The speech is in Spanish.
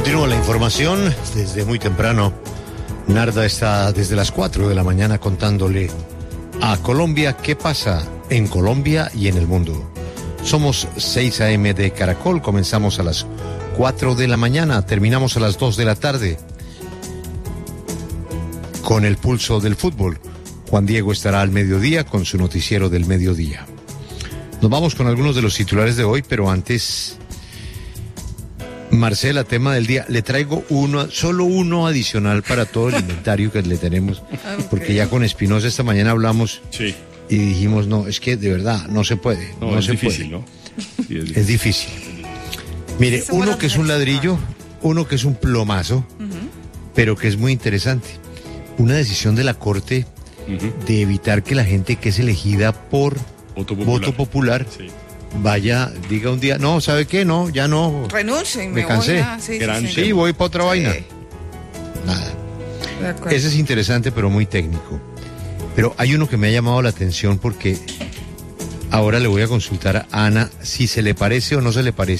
Continúa la información desde muy temprano. Narda está desde las 4 de la mañana contándole a Colombia qué pasa en Colombia y en el mundo. Somos 6 a.m. de Caracol, comenzamos a las 4 de la mañana, terminamos a las 2 de la tarde con el pulso del fútbol. Juan Diego estará al mediodía con su noticiero del mediodía. Nos vamos con algunos de los titulares de hoy, pero antes, Marcela, tema del día. Le traigo solo uno adicional para todo el inventario que le tenemos, porque ya con Espinosa esta mañana hablamos y dijimos, no, es que de verdad no se puede. No es se difícil, puede. ¿no? Sí, es difícil. Mire, uno que es un ladrillo, uno que es un plomazo, pero que es muy interesante. Una decisión de la Corte de evitar que la gente que es elegida por voto popular vaya, diga un día, no, ¿sabe qué? No, ya no. Renuncio y me cansé. Sí, voy para otra vaina. Nada. Ese es interesante, pero muy técnico. Pero hay uno que me ha llamado la atención porque ahora le voy a consultar a Ana si se le parece o no se le parece